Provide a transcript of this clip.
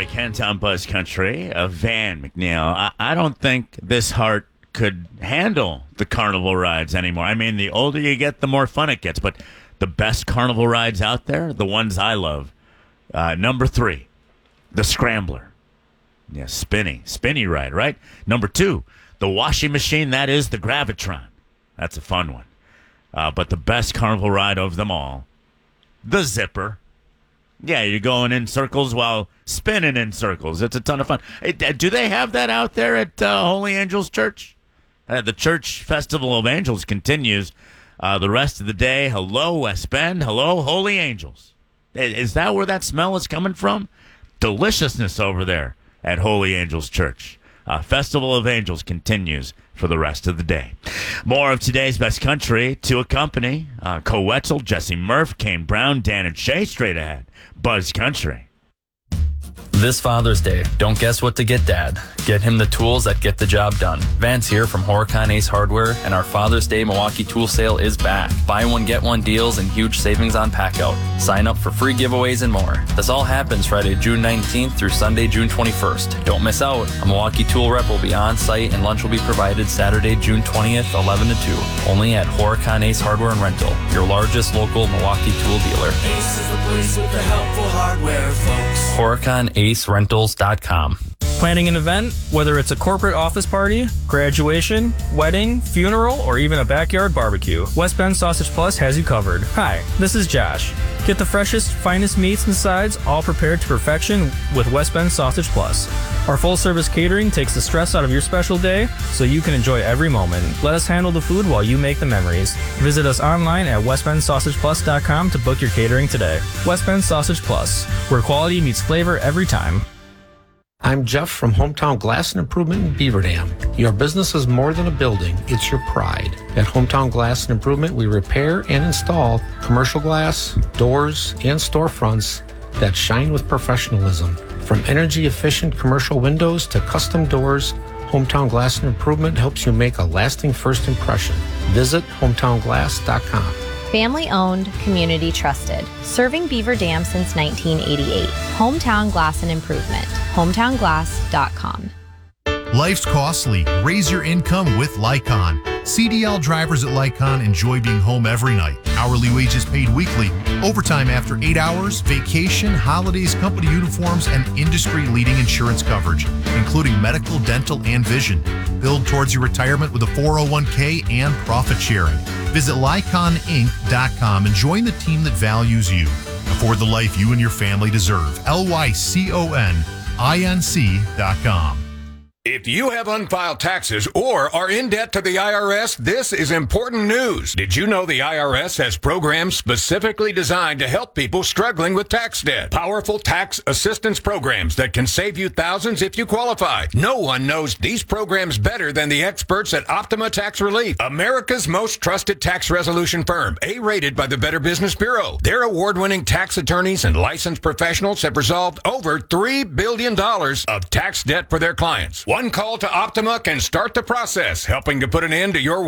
Kent on Buzz Country. Van McNeil. I don't think this heart could handle the carnival rides anymore. I mean, the older you get, the more fun it gets. But the best carnival rides out there, the ones I love. Number 3, the Scrambler. Yeah, spinny ride, right? Number 2, the washing machine. That is the Gravitron. That's a fun one. But the best carnival ride of them all, the Zipper. Yeah, you're going in circles while spinning in circles. It's a ton of fun. Do they have that out there at Holy Angels Church? The Church Festival of Angels continues the rest of the day. Hello, West Bend. Hello, Holy Angels. Is that where that smell is coming from? Deliciousness over there at Holy Angels Church. Festival of Angels continues for the rest of the day. More of today's Best Country to accompany Co Wetzel, Jesse Murph, Kane Brown, Dan and Shay. Straight ahead, Buzz Country. This Father's Day, don't guess what to get Dad. Get him the tools that get the job done. Vance here from Horicon Ace Hardware, and our Father's Day Milwaukee tool sale is back. Buy one, get one deals and huge savings on packout. Sign up for free giveaways and more. This all happens Friday, June 19th through Sunday, June 21st. Don't miss out. A Milwaukee tool rep will be on site and lunch will be provided Saturday, June 20th, 11 to 2. Only at Horicon Ace Hardware and Rental, your largest local Milwaukee tool dealer. Ace is the place with the helpful hardware, folks. HoriconAceRentals.com. Planning an event, whether it's a corporate office party, graduation, wedding, funeral, or even a backyard barbecue, West Bend Sausage Plus has you covered. Hi, this is Josh. Get the freshest, finest meats and sides, all prepared to perfection with West Bend Sausage Plus. Our full-service catering takes the stress out of your special day so you can enjoy every moment. Let us handle the food while you make the memories. Visit us online at westbendsausageplus.com to book your catering today. West Bend Sausage Plus, where quality meets flavor every time. I'm Jeff from Hometown Glass and Improvement in Beaver Dam. Your business is more than a building, it's your pride. At Hometown Glass and Improvement, we repair and install commercial glass, doors, and storefronts that shine with professionalism. From energy-efficient commercial windows to custom doors, Hometown Glass and Improvement helps you make a lasting first impression. Visit hometownglass.com. Family owned, community trusted. Serving Beaver Dam since 1988. Hometown Glass and Improvement. HometownGlass.com. Life's costly. Raise your income with Lycon. CDL drivers at Lycon enjoy being home every night. Hourly wages paid weekly. Overtime after 8 hours, vacation, holidays, company uniforms, and industry-leading insurance coverage, including medical, dental, and vision. Build towards your retirement with a 401k and profit sharing. Visit LyconInc.com and join the team that values you. Afford the life you and your family deserve. LYCONINC.com. If you have unfiled taxes or are in debt to the IRS, this is important news. Did you know the IRS has programs specifically designed to help people struggling with tax debt? Powerful tax assistance programs that can save you thousands if you qualify. No one knows these programs better than the experts at Optima Tax Relief, America's most trusted tax resolution firm, A-rated by the Better Business Bureau. Their award-winning tax attorneys and licensed professionals have resolved over $3 billion of tax debt for their clients. One call to Optima can start the process, helping to put an end to your